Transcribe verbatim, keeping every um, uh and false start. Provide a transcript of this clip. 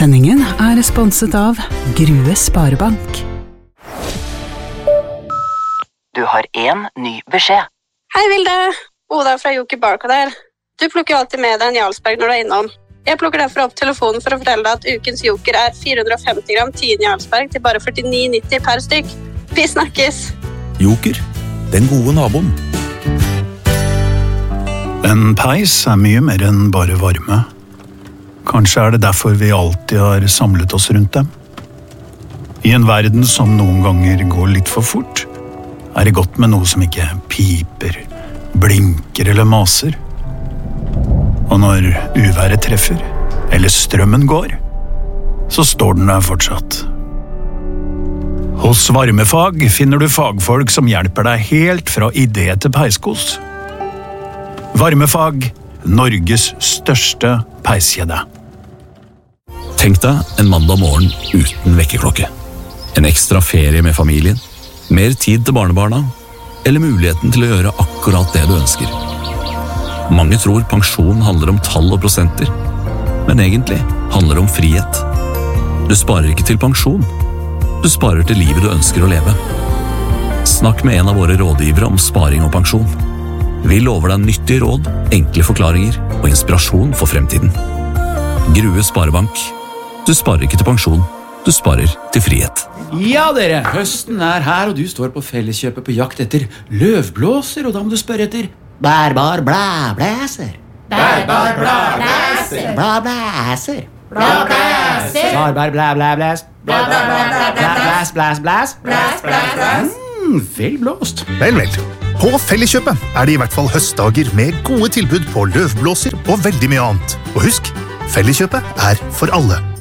Sendingen er sponset av Grue Sparebank. Du har en ny beskjed. Hei Vilde, Oda fra Joker Barcode her. Du plukker jo alltid med deg en Jarlsberg når du er innom. Jeg plukker derfor opp telefonen for å fortelle deg at ukens Joker er fire hundre og femti gram tien Jarlsberg til bare førtini nitti per stykk. Vi snakkes! Joker, den gode naboen. En peis er mye mer enn bare varme. Kanskje er det derfor vi alltid har samlet oss rundt dem. I en verden som noen ganger går litt for fort, er det godt med noe som ikke piper, blinker eller maser. Og når uværet treffer, eller strømmen går, så står den der fortsatt. Hos Varmefag finner du fagfolk som hjelper deg helt fra idé til peiskos. Varmefag, Norges største peiskjede. Tenk deg en mandag morgen uten vekkerklokke. En ekstra ferie med familien, mer tid til barnebarna, eller muligheten til å gjøre akkurat det du ønsker. Mange tror pensjon handler om tall og prosenter, men egentlig handler det om frihet. Du sparer ikke til pensjon, du sparer til livet du ønsker å leve. Snakk med en av våre rådgivere om sparing og pensjon. Vi lover deg nyttige råd, enkle forklaringer og inspirasjon for fremtiden. Grue Sparebank. Du sparer ikke til pensjon, du sparer til frihet. Ja dere, høsten er her, og du står på Felleskjøpet på jakt etter løvblåser, og da må du spørre etter Bærbar blæblæser. Bærbar blæblæser. Blæblæser. Blæblæser. Bærbar blæblæblæs. Blæblæs, blæs, blæs. Blæs, blæs, blæs. Mm, vel blåst. Vel, vel. På Felleskjøpet er det i hvert fall høstdager med gode tilbud på løvblåser og veldig mye annet. Og husk, Felleskjøpet er for alle.